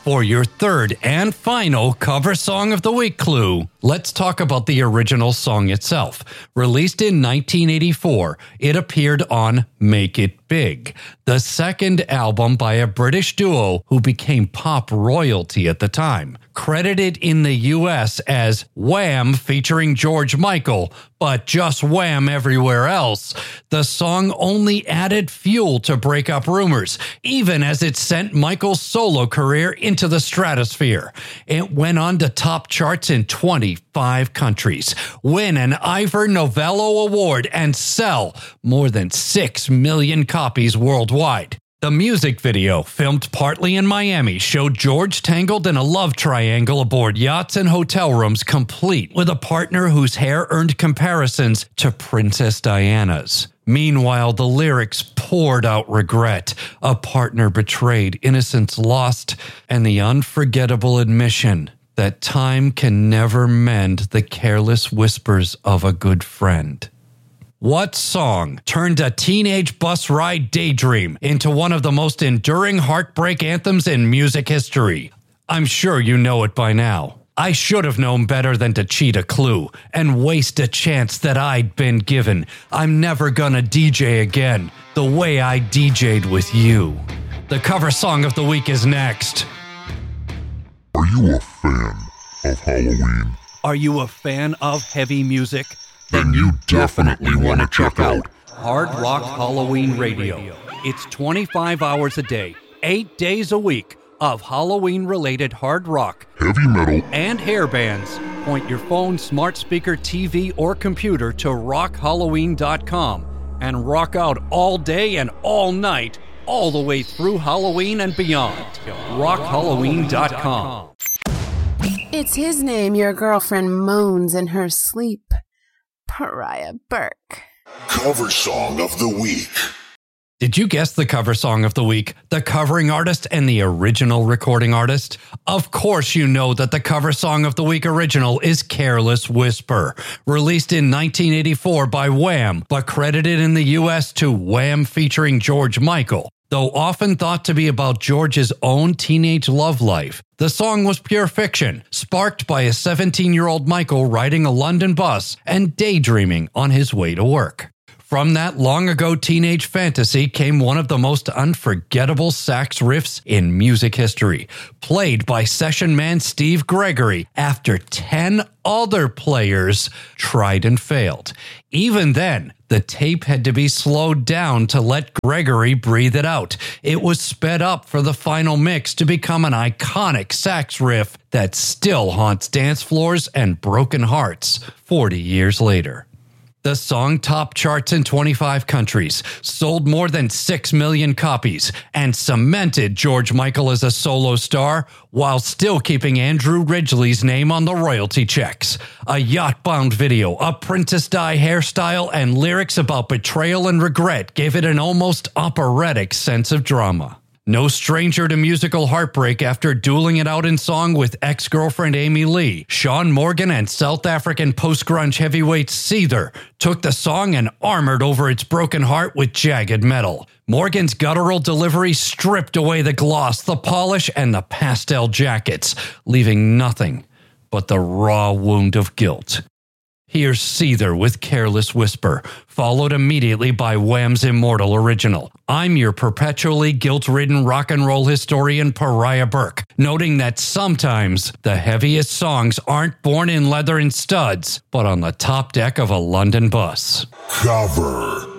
For your third and final cover song of the week clue, let's talk about the original song itself. Released in 1984, it appeared on Make It Big, the second album by a British duo who became pop royalty at the time. Credited in the US as Wham featuring George Michael, but just Wham everywhere else, the song only added fuel to break up rumors, even as it sent Michael's solo career into the stratosphere. It went on to top charts in 25 countries, win an Ivor Novello Award, and sell more than 6 million copies worldwide. The music video, filmed partly in Miami, showed George tangled in a love triangle aboard yachts and hotel rooms, complete with a partner whose hair earned comparisons to Princess Diana's. Meanwhile, the lyrics poured out regret, a partner betrayed, innocence lost, and the unforgettable admission that time can never mend the careless whispers of a good friend. What song turned a teenage bus ride daydream into one of the most enduring heartbreak anthems in music history? I'm sure you know it by now. I should have known better than to cheat a clue and waste a chance that I'd been given. I'm never gonna DJ again the way I DJ'd with you. The cover song of the week is next. Are you a fan of Halloween? Are you a fan of heavy music? Then you definitely want to check out Hard Rock Halloween Radio. It's 25 hours a day, 8 days a week of Halloween-related hard rock, heavy metal, and hair bands. Point your phone, smart speaker, TV, or computer to rockhalloween.com and rock out all day and all night, all the way through Halloween and beyond. rockhalloween.com. It's his name your girlfriend moans in her sleep. Pariah Burke. Cover Song of the Week. Did you guess the cover song of the week, the covering artist and the original recording artist? Of course you know that the cover song of the week original is Careless Whisper, released in 1984 by Wham, but credited in the US to Wham featuring George Michael. Though often thought to be about George's own teenage love life, the song was pure fiction, sparked by a 17-year-old Michael riding a London bus and daydreaming on his way to work. From that long-ago teenage fantasy came one of the most unforgettable sax riffs in music history, played by session man Steve Gregory after 10 other players tried and failed. Even then, the tape had to be slowed down to let Gregory breathe it out. It was sped up for the final mix to become an iconic sax riff that still haunts dance floors and broken hearts 40 years later. The song topped charts in 25 countries, sold more than 6 million copies, and cemented George Michael as a solo star while still keeping Andrew Ridgeley's name on the royalty checks. A yacht-bound video, a Princess Di hairstyle, and lyrics about betrayal and regret gave it an almost operatic sense of drama. No stranger to musical heartbreak after dueling it out in song with ex-girlfriend Amy Lee, Sean Morgan and South African post-grunge heavyweight Seether took the song and armored over its broken heart with jagged metal. Morgan's guttural delivery stripped away the gloss, the polish, and the pastel jackets, leaving nothing but the raw wound of guilt. Here's Seether with Careless Whisper, followed immediately by Wham's immortal original. I'm your perpetually guilt-ridden rock and roll historian, Pariah Burke, noting that sometimes the heaviest songs aren't born in leather and studs, but on the top deck of a London bus. Cover